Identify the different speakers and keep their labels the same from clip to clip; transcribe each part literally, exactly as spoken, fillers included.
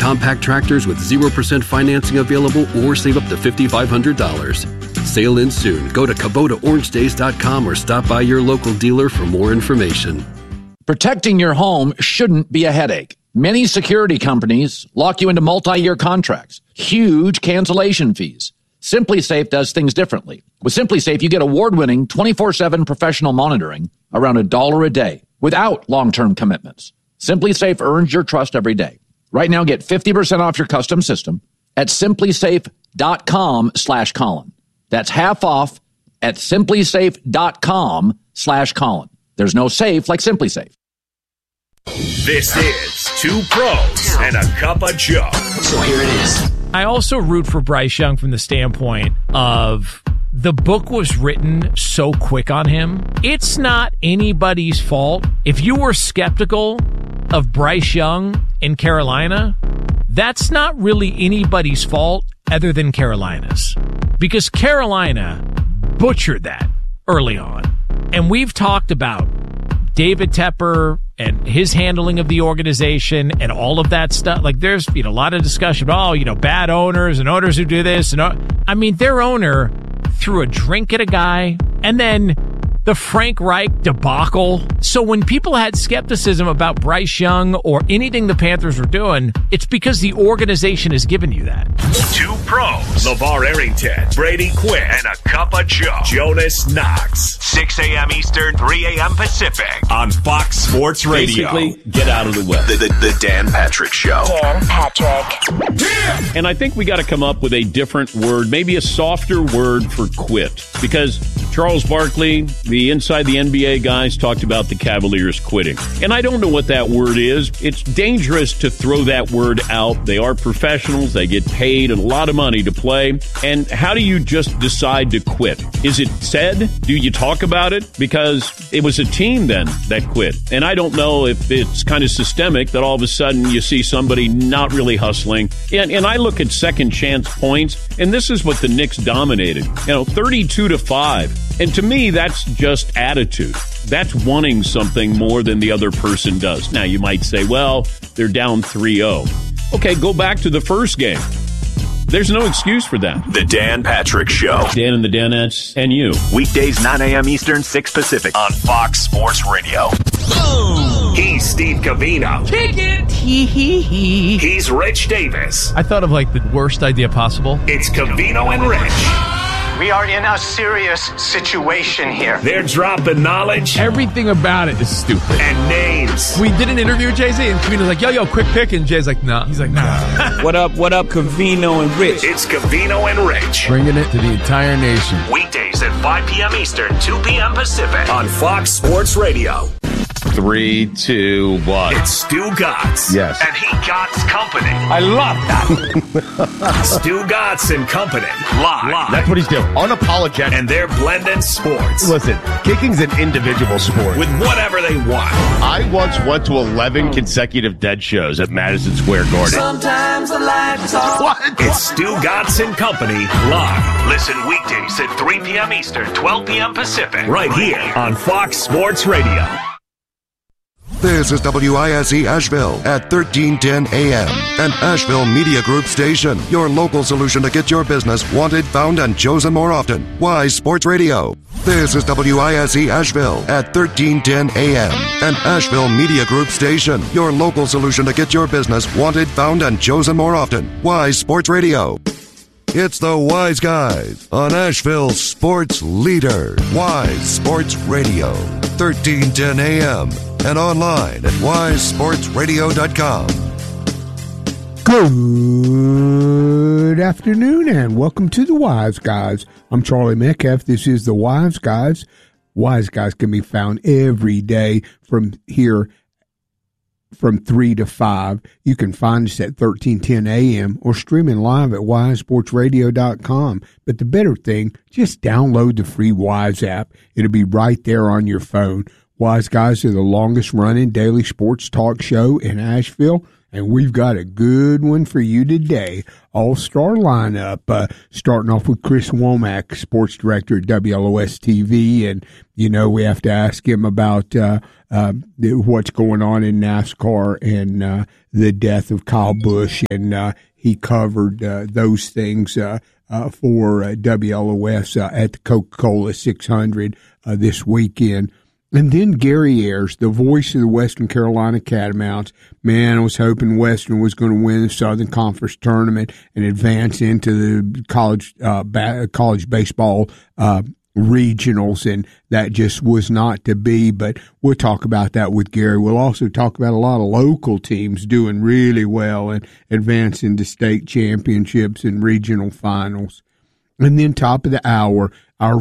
Speaker 1: compact tractors with zero percent financing available or save up to five thousand five hundred dollars. Sale ends soon. Go to Kubota Orange Days dot com or stop by your local dealer for more information.
Speaker 2: Protecting your home shouldn't be a headache. Many security companies lock you into multi-year contracts, huge cancellation fees. SimpliSafe does things differently. With SimpliSafe, you get award-winning twenty-four seven professional monitoring around a dollar a day without long-term commitments. SimpliSafe earns your trust every day. Right now, get fifty percent off your custom system at SimpliSafe.com slash Colin. That's half off at SimpliSafe.com slash Colin. There's no safe like SimpliSafe.
Speaker 3: This is Two Pros and a Cup of Joe.
Speaker 4: So here it is.
Speaker 5: I also root for Bryce Young from the standpoint of the book was written so quick on him. It's not anybody's fault. If you were skeptical of Bryce Young in Carolina, that's not really anybody's fault other than Carolina's. Because Carolina butchered that early on. And we've talked about David Tepper and his handling of the organization and all of that stuff. Like, there's, you know, a lot of discussion about, oh, you know, bad owners and owners who do this. And I mean, their owner threw a drink at a guy, and then the Frank Reich debacle. So when people had skepticism about Bryce Young or anything the Panthers were doing, it's because the organization has given you that.
Speaker 3: Two Pros, LeVar Arrington, Brady Quinn, and a Cup of Joe, Jonas Knox. six a.m. Eastern, three a.m. Pacific on Fox Sports Radio.
Speaker 6: Basically, get out of the way.
Speaker 3: The, the, the Dan Patrick Show.
Speaker 7: Dan Patrick.
Speaker 6: Yeah! And I think we got to come up with a different word, maybe a softer word for quit. Because Charles Barkley, the Inside the N B A guys, talked about the Cavaliers quitting. And I don't know what that word is. It's dangerous to throw that word out. They are professionals. They get paid a lot of money to play. And how do you just decide to quit? Is it said? Do you talk about it? Because it was a team then that quit. And I don't know if it's kind of systemic that all of a sudden you see somebody not really hustling. And, and I look at second chance points, and this is what the Knicks dominated. You know, thirty-two to five. And to me, that's just attitude. That's wanting something more than the other person does. Now, you might say, well, they're down three oh. Okay, go back to the first game. There's no excuse for that.
Speaker 3: The Dan Patrick Show.
Speaker 6: Dan and the Danettes and you.
Speaker 3: Weekdays, nine a.m. Eastern, six Pacific on Fox Sports Radio. Boom! He's Steve Covino.
Speaker 5: Kick it! Hee hee hee.
Speaker 3: He's Rich Davis.
Speaker 5: I thought of like the worst idea possible.
Speaker 3: It's Covino and Rich.
Speaker 8: We are in a serious situation here.
Speaker 3: They're dropping knowledge.
Speaker 5: Everything about it is stupid.
Speaker 3: And names.
Speaker 5: We did an interview with Jay-Z, and Covino's like, yo, yo, quick pick. And Jay's like, nah. He's like, nah.
Speaker 9: What up, what up, Covino and Rich?
Speaker 3: It's Covino and Rich.
Speaker 10: Bringing it to the entire nation.
Speaker 3: Weekdays at five p.m. Eastern, two p.m. Pacific on Fox Sports Radio.
Speaker 10: Three, two, one.
Speaker 3: It's Stu Gatz.
Speaker 10: Yes.
Speaker 3: And he Gatz Company.
Speaker 9: I love that.
Speaker 3: Stu Gatz and Company. Live. Live.
Speaker 10: That's what he's doing. Unapologetic.
Speaker 3: And they're blending sports.
Speaker 10: Listen, kicking's an individual sport.
Speaker 3: With whatever they want.
Speaker 10: I once went to eleven consecutive dead shows at Madison Square Garden.
Speaker 4: Sometimes the lights off.
Speaker 10: What?
Speaker 3: It's Stu Gatz and Company live. Listen weekdays at three p.m. Eastern, twelve p.m. Pacific. Right here on Fox Sports Radio.
Speaker 11: This is W I S E Asheville at thirteen ten A M, an Asheville Media Group station. Your local solution to get your business wanted, found, and chosen more often. Wise Sports Radio. This is W I S E Asheville at thirteen ten A M, an Asheville Media Group station. Your local solution to get your business wanted, found, and chosen more often. Wise Sports Radio. It's the Wise Guys on Asheville's sports leader. Wise Sports Radio, thirteen ten A M, and online at wise sports radio dot com.
Speaker 12: Good afternoon and welcome to the Wise Guys. I'm Charlie Metcalf. This is the Wise Guys. Wise Guys can be found every day from here from three to five. You can find us at thirteen ten A M or streaming live at wise sports radio dot com. But the better thing, just download the free Wise app. It'll be right there on your phone. Wise Guys are the longest running daily sports talk show in Asheville, and we've got a good one for you today. All-star lineup, uh, starting off with Chris Womack, sports director at W L O S T V, and, you know, we have to ask him about uh, uh, what's going on in NASCAR and uh, the death of Kyle Busch, and uh, he covered uh, those things uh, uh, for uh, W L O S uh, at the Coca-Cola six hundred uh, this weekend. And then Gary Ayers, the voice of the Western Carolina Catamounts. Man, I was hoping Western was going to win the Southern Conference tournament and advance into the college uh, ba- college baseball uh, regionals, and that just was not to be. But we'll talk about that with Gary. We'll also talk about a lot of local teams doing really well and advancing to state championships and regional finals. And then top of the hour, our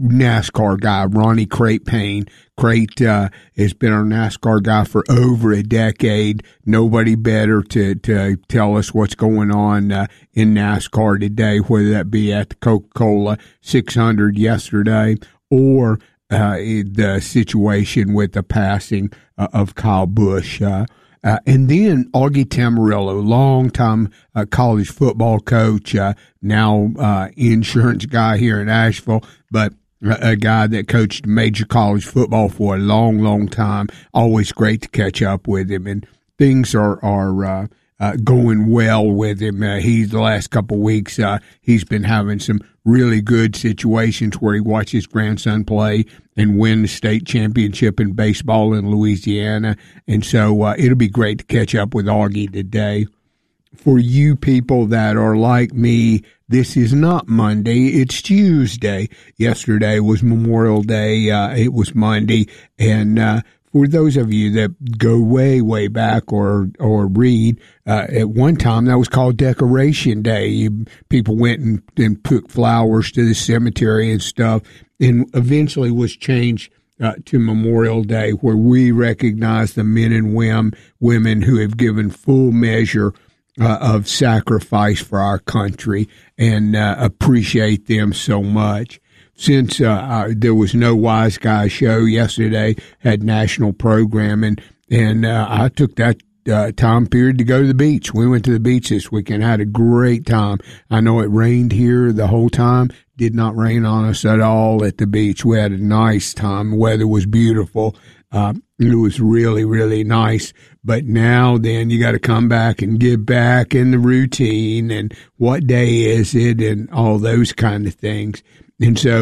Speaker 12: NASCAR guy, Ronnie Crate Payne. Crate uh, has been our NASCAR guy for over a decade. Nobody better to, to tell us what's going on uh, in NASCAR today, whether that be at the Coca-Cola six hundred yesterday or uh, the situation with the passing uh, of Kyle Busch. Uh, Uh, and then Augie Tamarillo, longtime uh, college football coach, uh, now uh, insurance guy here in Asheville, but a, a guy that coached major college football for a long, long time. Always great to catch up with him, and things are are uh, uh, going well with him. Uh, he's the last couple of weeks, uh, he's been having some really good situations where he watched his grandson play and win the state championship in baseball in Louisiana. And so uh, it'll be great to catch up with Augie today. For you people that are like me, this is not Monday, it's Tuesday. Yesterday was Memorial Day, uh, it was Monday, and uh, for those of you that go way, way back or or read, uh, at one time that was called Decoration Day. You, people went and, and put flowers to the cemetery and stuff, and eventually was changed uh, to Memorial Day, where we recognize the men and women, women who have given full measure uh, of sacrifice for our country, and uh, appreciate them so much. Since uh, uh, there was no Wise Guy show yesterday, had national programming, and uh, I took that uh, time period to go to the beach. We went to the beach this weekend, had a great time. I know it rained here the whole time. Did not rain on us at all at the beach. We had a nice time. The weather was beautiful. Uh, it was really, really nice. But now then you got to come back and get back in the routine, and what day is it, and all those kind of things. And so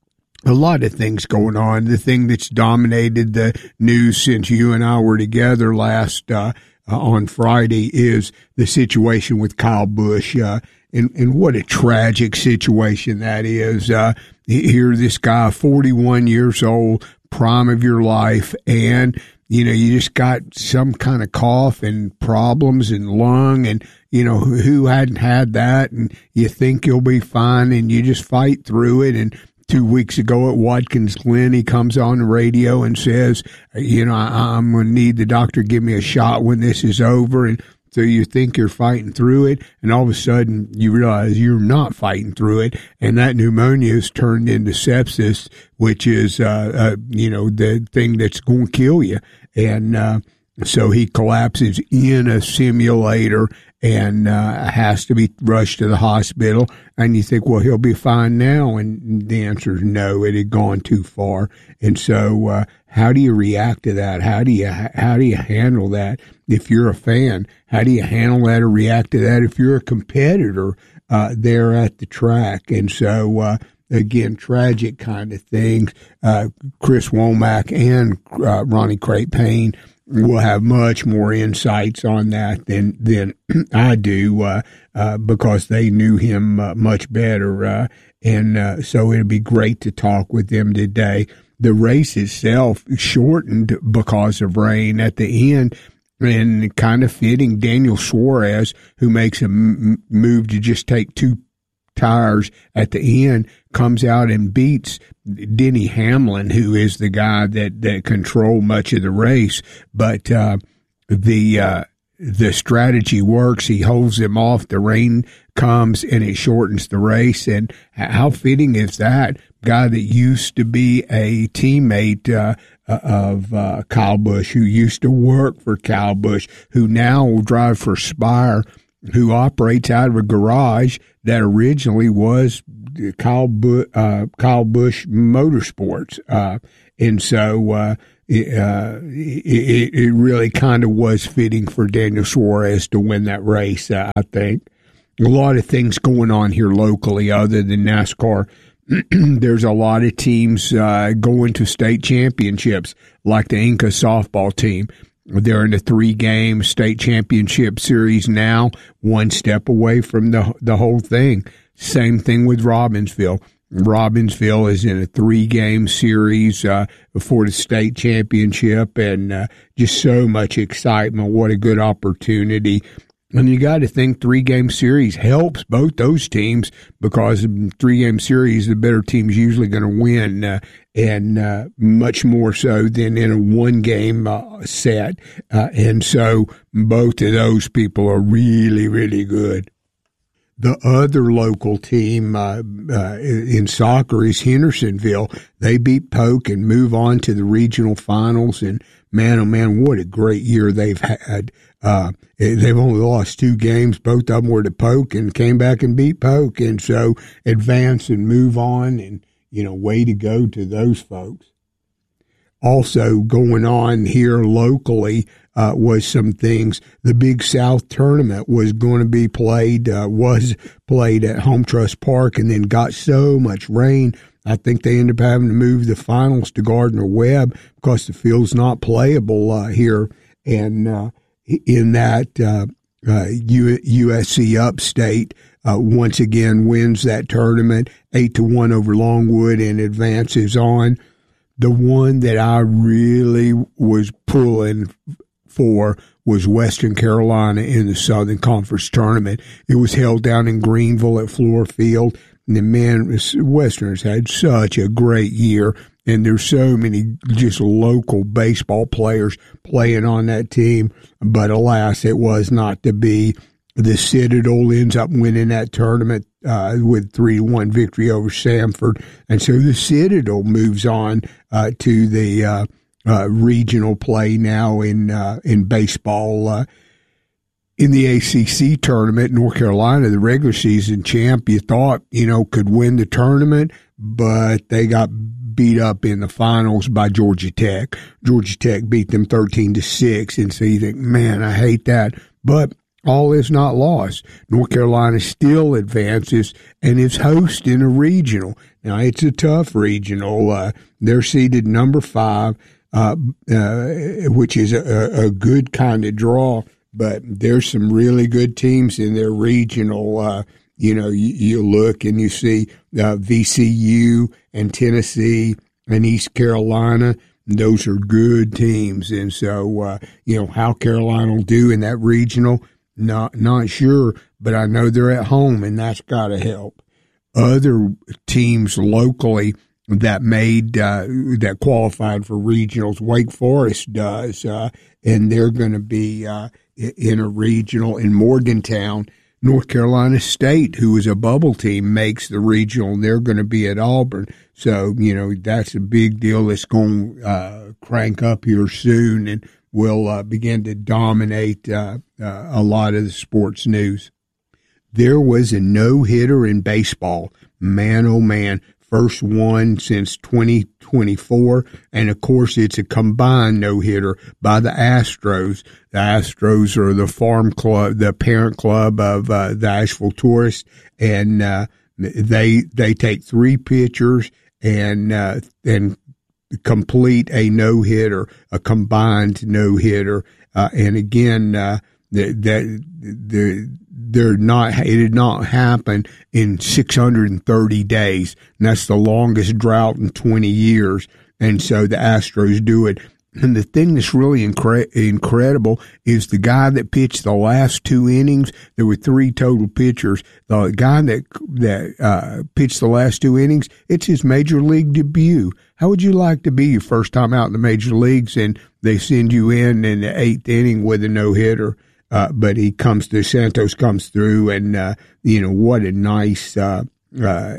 Speaker 12: a lot of things going on. The thing that's dominated the news since you and I were together last uh, uh, on Friday is the situation with Kyle Busch. Uh, and, and what a tragic situation that is. Uh, here, this guy, forty-one years old, prime of your life, and you know, you just got some kind of cough and problems and lung, and, you know, who hadn't had that, and you think you'll be fine, and you just fight through it. And two weeks ago at Watkins Glen, he comes on the radio and says, you know, I, I'm going to need the doctor to give me a shot when this is over. And so you think you're fighting through it, and all of a sudden you realize you're not fighting through it, and that pneumonia is turned into sepsis, which is, uh, uh you know, the thing that's going to kill you. And uh, so he collapses in a simulator and uh, has to be rushed to the hospital. And you think, well, he'll be fine now. And the answer is no, it had gone too far. And so uh, how do you react to that? How do you how do you handle that if you're a fan? How do you handle that or react to that if you're a competitor uh, there at the track? And so uh, again, tragic kind of things. Uh, Chris Womack and uh, Ronnie Crate Payne will have much more insights on that than than I do uh, uh, because they knew him uh, much better. Uh, and uh, so it'll be great to talk with them today. The race itself shortened because of rain at the end. And kind of fitting, Daniel Suarez, who makes a m- move to just take two tires at the end, comes out and beats Denny Hamlin, who is the guy that, that controlled much of the race. But uh, the uh, the strategy works. He holds them off. The rain comes and it shortens the race. And how fitting is that? Guy that used to be a teammate uh, uh, of uh, Kyle Busch, who used to work for Kyle Busch, who now will drive for Spire, who operates out of a garage that originally was Kyle, Bu- uh, Kyle Busch Motorsports. Uh, and so uh, it, uh, it, it really kind of was fitting for Daniel Suarez to win that race, uh, I think. A lot of things going on here locally other than NASCAR. There's a lot of teams uh, going to state championships, like the Inca softball team. They're in a three-game state championship series now, one step away from the the whole thing. Same thing with Robbinsville. Robbinsville is in a three-game series uh, for the state championship, and uh, just so much excitement. What a good opportunity. And you got to think three-game series helps both those teams, because in three-game series, the better team's usually going to win, uh, and uh, much more so than in a one-game uh, set. Uh, and so both of those people are really, really good. The other local team uh, uh, in soccer is Hendersonville. They beat Polk and move on to the regional finals. And man, oh man, what a great year they've had. Uh, they've only lost two games. Both of them were to Polk and came back and beat Polk. And so advance and move on, and, you know, way to go to those folks. Also going on here locally uh, was some things. The Big South tournament was going to be played, uh, was played at Home Trust Park, and then got so much rain. I think they ended up having to move the finals to Gardner Webb because the field's not playable uh, here. And uh, in that, uh, uh, U- USC Upstate uh, once again wins that tournament, eight to one over Longwood, and advances on. The one that I really was pulling for was Western Carolina in the Southern Conference tournament. It was held down in Greenville at Fluor Field. And the man, Westerners had such a great year, and there's so many just local baseball players playing on that team. But alas, it was not to be. The Citadel ends up winning that tournament uh, with three to one victory over Samford. And so the Citadel moves on uh, to the uh, uh, regional play now in uh, in baseball. Uh, in the A C C tournament, North Carolina, the regular season champ, you thought, you know, could win the tournament, but they got beat up in the finals by Georgia Tech. Georgia Tech beat them thirteen to six, and so you think, man, I hate that. But all is not lost. North Carolina still advances and is hosting a regional. Now, it's a tough regional. Uh, they're seeded number five, uh, uh, which is a, a good kind of draw, but there's some really good teams in their regional. Uh, you know, you, you look and you see uh, V C U and Tennessee and East Carolina. Those are good teams. And so, uh, you know, how Carolina will do in that regional, Not not sure, but I know they're at home, and that's got to help. Other teams locally that made uh, that qualified for regionals, Wake Forest does, uh, and they're going to be uh, in a regional in Morgantown. North Carolina State, who is a bubble team, makes the regional, and they're going to be at Auburn. So, you know, that's a big deal that's going to uh, crank up here soon, and will uh, begin to dominate uh, uh, a lot of the sports news. There was a no-hitter in baseball. Man, oh, man, first one since twenty twenty-four. And, of course, it's a combined no-hitter by the Astros. The Astros are the farm club, the parent club of uh, the Asheville Tourists. And uh, they they take three pitchers and uh, and complete a no-hitter, a combined no-hitter. Uh, and again, uh, that, that, they're, they're not, it did not happen in six hundred thirty days. And that's the longest drought in twenty years. And so the Astros do it. And the thing that's really incre- incredible is the guy that pitched the last two innings. There were three total pitchers. The guy that that uh, pitched the last two innings, it's his major league debut. How would you like to be your first time out in the major leagues, and they send you in in the eighth inning with a no hitter? Uh, but he comes through. Santos comes through, and uh, you know what a nice uh, uh,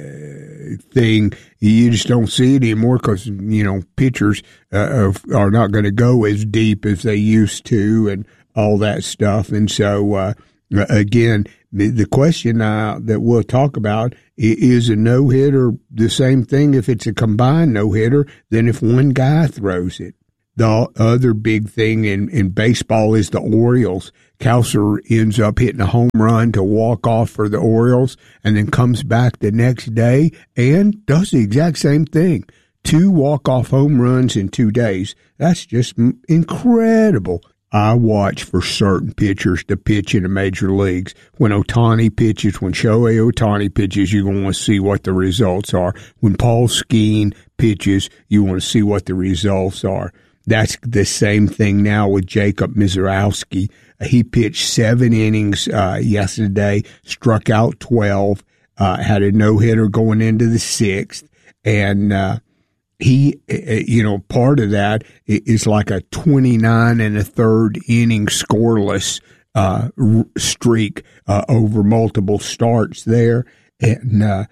Speaker 12: thing. You just don't see it anymore because, you know, pitchers uh, are not going to go as deep as they used to and all that stuff. And so, uh, again, the, the question uh, that we'll talk about is a no-hitter the same thing if it's a combined no-hitter than if one guy throws it. The other big thing in, in baseball is the Orioles. Kelsser ends up hitting a home run to walk off for the Orioles and then comes back the next day and does the exact same thing. Two walk-off home runs in two days. That's just incredible. I watch for certain pitchers to pitch in the major leagues. When Ohtani pitches, when Shohei Ohtani pitches, you're going to want to see what the results are. When Paul Skeens pitches, you want to see what the results are. That's the same thing now with Jacob Misiorowski. He pitched seven innings uh, yesterday, struck out twelve, uh, had a no-hitter going into the sixth, and uh, he, you know, part of that is like a twenty-nine and a third inning scoreless uh, streak uh, over multiple starts there, and uh,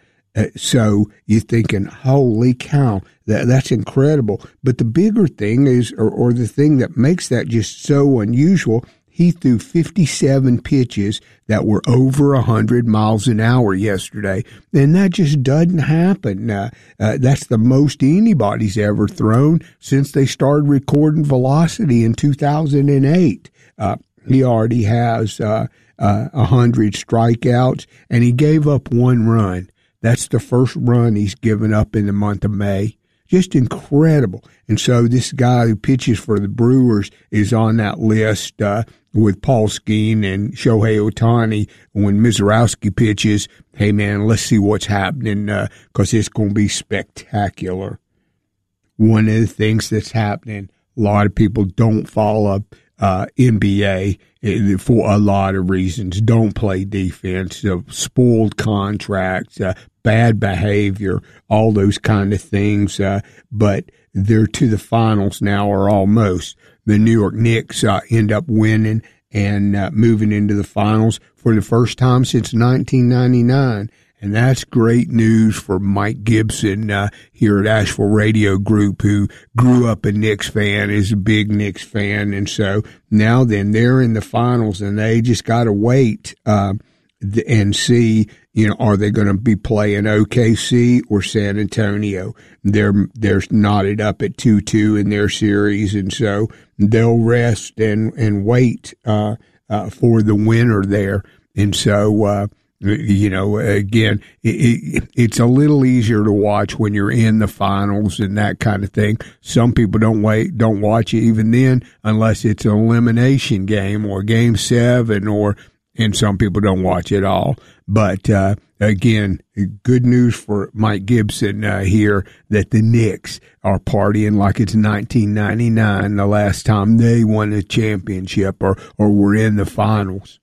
Speaker 12: so you're thinking, holy cow, that that's incredible. But the bigger thing is, or, or the thing that makes that just so unusual, he threw fifty-seven pitches that were over one hundred miles an hour yesterday, and that just doesn't happen. Uh, uh, that's the most anybody's ever thrown since they started recording velocity in two thousand eight. Uh, he already has uh, uh, one hundred strikeouts, and he gave up one run. That's the first run he's given up in the month of May. Just incredible. And so this guy who pitches for the Brewers is on that list uh, with Paul Skeens and Shohei Ohtani. When Misiorowski pitches, hey, man, let's see what's happening because uh, it's going to be spectacular. One of the things that's happening, a lot of people don't follow uh, N B A for a lot of reasons. Don't play defense, uh, spoiled contracts, uh, bad behavior, all those kind of things. Uh, but they're to the finals now, or almost. The New York Knicks uh, end up winning and uh, moving into the finals for the first time since nineteen ninety-nine. And that's great news for Mike Gibson uh, here at Asheville Radio Group, who grew up a Knicks fan, is a big Knicks fan. And so now then they're in the finals, and they just got to wait uh, and see, you know, are they going to be playing O K C or San Antonio? They're, they're knotted up at two two in their series, and so they'll rest and, and wait uh, uh, for the winner there. And so, uh, you know, again, it, it, it's a little easier to watch when you're in the finals and that kind of thing. Some people don't wait, don't watch it even then unless it's an elimination game or game seven, or, and some people don't watch it all. But, uh, again, good news for Mike Gibson uh, here that the Knicks are partying like it's nineteen ninety-nine, the last time they won a championship or, or were in the finals.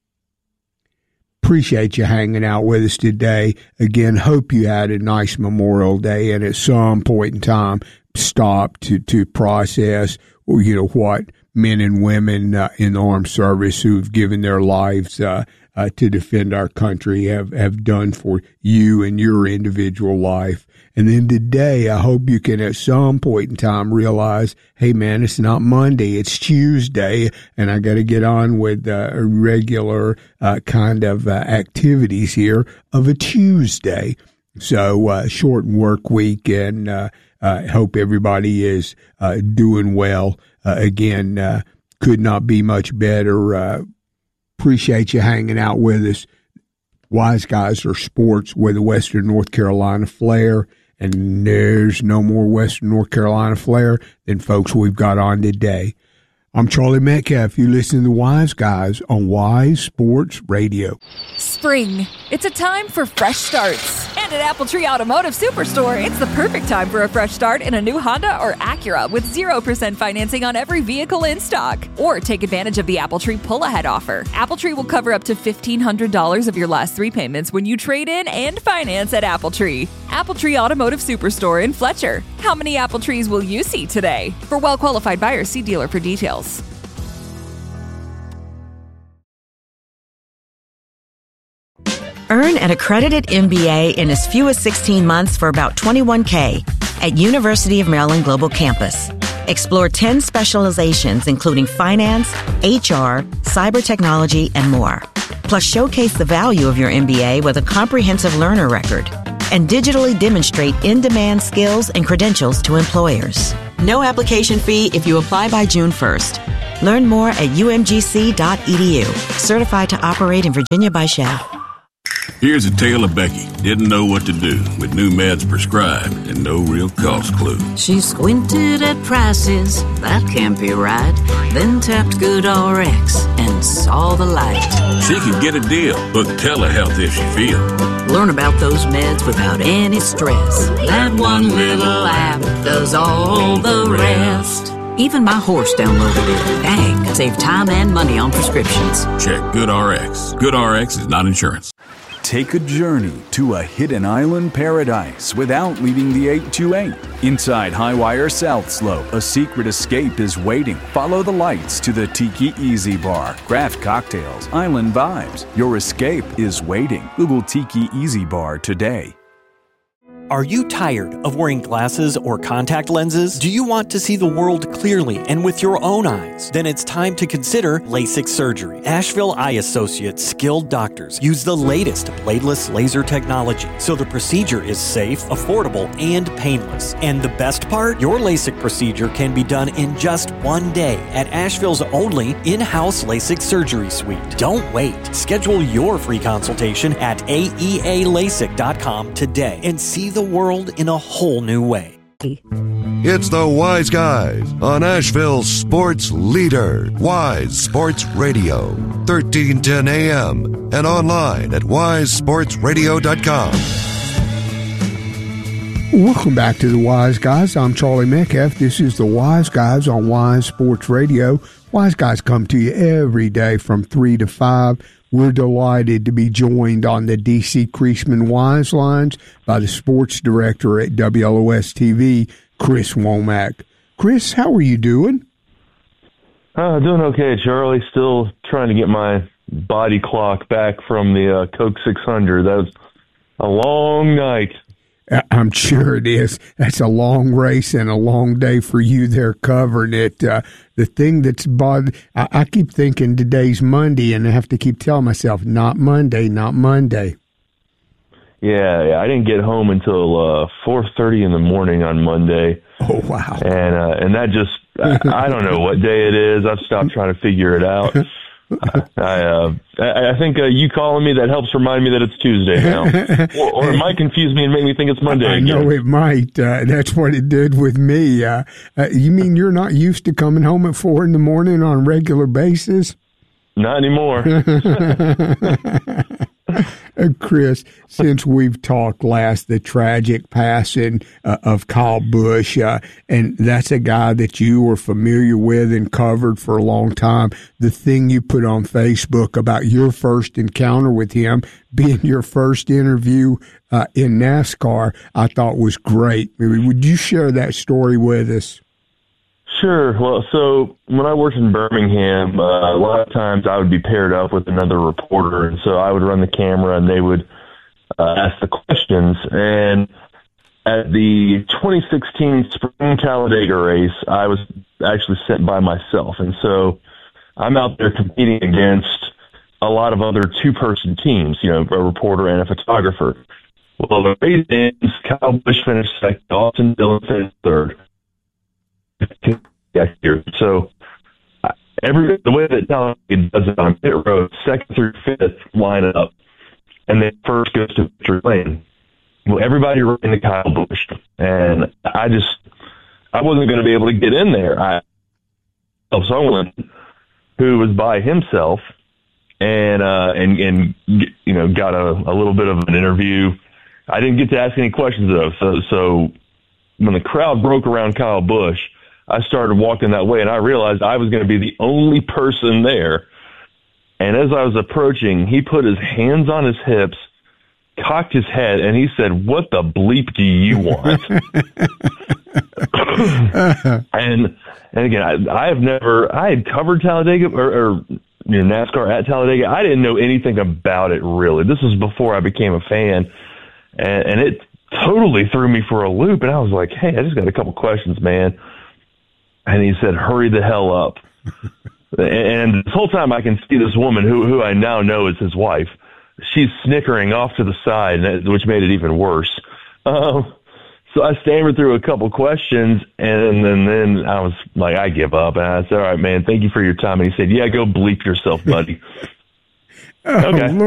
Speaker 12: Appreciate you hanging out with us today. Again, hope you had a nice Memorial Day, and at some point in time, stop to, to process, you know, what men and women uh, in the armed service who've given their lives uh, uh, to defend our country have, have done for you and your individual life. And then today, I hope you can at some point in time realize, hey, man, it's not Monday, it's Tuesday, and I got to get on with uh, regular uh, kind of uh, activities here of a Tuesday. So uh, short work week, and uh, I hope everybody is uh, doing well. Uh, again, uh, could not be much better. Uh, appreciate you hanging out with us. Wise Guys are sports with the Western North Carolina flair. And there's no more Western North Carolina flair than folks we've got on today. I'm Charlie Metcalf. You listen to the Wise Guys on Wise Sports Radio.
Speaker 13: Spring. It's a time for fresh starts. And at Apple Tree Automotive Superstore, it's the perfect time for a fresh start in a new Honda or Acura with zero percent financing on every vehicle in stock. Or take advantage of the Apple Tree pull-ahead offer. Apple Tree will cover up to fifteen hundred dollars of your last three payments when you trade in and finance at Apple Tree. Apple Tree Automotive Superstore in Fletcher. How many Apple Trees will you see today? For well-qualified buyers, see dealer for details.
Speaker 14: Earn an accredited M B A in as few as sixteen months for about twenty-one thousand dollars at University of Maryland Global Campus. Explore ten specializations including finance, H R, cyber technology, and more. Plus, showcase the value of your M B A with a comprehensive learner record and digitally demonstrate in-demand skills and credentials to employers. No application fee if you apply by June first. Learn more at U M G C dot E D U. Certified to operate in Virginia by S H A F.
Speaker 15: Here's a tale of Becky. Didn't know what to do with new meds prescribed and no real cost clue.
Speaker 16: She squinted at prices, that can't be right. Then tapped GoodRx and saw the light.
Speaker 15: She could get a deal. Book telehealth if she feels.
Speaker 16: Learn about those meds without any stress. That one little app does all the rest. Even my horse downloaded it. Dang, save time and money on prescriptions.
Speaker 15: Check GoodRx. GoodRx is not insurance.
Speaker 17: Take a journey to a hidden island paradise without leaving the eight two eight. Inside Highwire South Slope, a secret escape is waiting. Follow the lights to the Tiki Easy Bar. Craft cocktails, island vibes. Your escape is waiting. Google Tiki Easy Bar today.
Speaker 18: Are you tired of wearing glasses or contact lenses? Do you want to see the world clearly and with your own eyes? Then it's time to consider LASIK surgery. Asheville Eye Associates skilled doctors use the latest bladeless laser technology, so the procedure is safe, affordable, and painless. And the best part? Your LASIK procedure can be done in just one day at Asheville's only in-house LASIK surgery suite. Don't wait. Schedule your free consultation at A E A lasik dot com today and see the the world in a whole new way.
Speaker 11: It's the Wise Guys on Asheville's sports leader, Wise Sports Radio, thirteen ten A M and online at wise sports radio dot com.
Speaker 12: Welcome back to the Wise Guys. I'm Charlie Metcalf. This is the Wise Guys on Wise Sports Radio. Wise Guys come to you every day from three to five. We're delighted to be joined on the D C Creasman Wise Lines by the sports director at W L O S T V, Chris Womack. Chris, how are you doing?
Speaker 19: Uh, doing okay, Charlie. Still trying to get my body clock back from the uh, Coke six hundred. That was a long night.
Speaker 12: I'm sure it is. That's a long race and a long day for you there covering it. Uh, the thing that's bothered, I, I keep thinking today's Monday, and I have to keep telling myself, not Monday, not Monday.
Speaker 19: Yeah, yeah. I didn't get home until uh, four thirty in the morning on Monday.
Speaker 12: Oh, wow.
Speaker 19: And uh, and that just, I, I don't know what day it is. I've stopped trying to figure it out. I, uh, I I think uh, you calling me, that helps remind me that it's Tuesday now. or, or it might confuse me and make me think it's Monday
Speaker 12: I
Speaker 19: again.
Speaker 12: know it might. Uh, that's what it did with me. Uh, uh, you mean you're not used to coming home at four in the morning on a regular basis?
Speaker 19: Not anymore.
Speaker 12: uh, Chris, since we've talked last, the tragic passing uh, of Kyle Busch, uh, and that's a guy that you were familiar with and covered for a long time. The thing you put on Facebook about your first encounter with him being your first interview uh, in NASCAR, I thought was great. Maybe, would you share that story with us?
Speaker 19: Sure. Well, so when I worked in Birmingham, uh, a lot of times I would be paired up with another reporter, and so I would run the camera and they would uh, ask the questions. And at the twenty sixteen Spring Talladega race, I was actually sent by myself, and so I'm out there competing against a lot of other two-person teams, you know, a reporter and a photographer. Well, the race ends, Kyle Busch finished second, Austin Dillon finished third. So every the way that Talladega does it on pit road, second through fifth line up, and then first goes to victory lane. Well, everybody ran to Kyle Busch, and I just I wasn't going to be able to get in there. I of someone who was by himself, and uh, and and you know got a, a little bit of an interview. I didn't get to ask any questions though. So so when the crowd broke around Kyle Busch, I started walking that way, and I realized I was going to be the only person there. And as I was approaching, he put his hands on his hips, cocked his head, and he said, "What the bleep do you want?" and and again, I, I have never, I had covered Talladega or, or you know, NASCAR at Talladega. I didn't know anything about it, really. This was before I became a fan, and, and it totally threw me for a loop. And I was like, hey, I just got a couple questions, man. And he said, hurry the hell up. And this whole time I can see this woman who, who I now know is his wife. She's snickering off to the side, which made it even worse. Um, so I stammered through a couple questions, and then, then I was like, I give up. And I said, all right, man, thank you for your time. And he said, yeah, go bleep yourself, buddy.
Speaker 12: Oh,
Speaker 19: okay.
Speaker 12: Lord.